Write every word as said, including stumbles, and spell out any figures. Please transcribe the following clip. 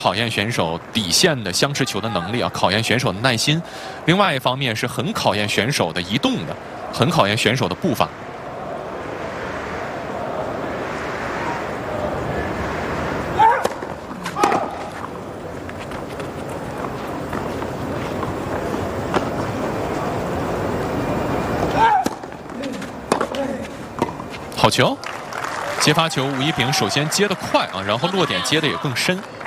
考验选手底线的相持球的能力啊，考验选手的耐心。另外一方面是很考验选手的移动的，很考验选手的步伐。好球！接发球，吴一平首先接得快啊，然后落点接的也更深。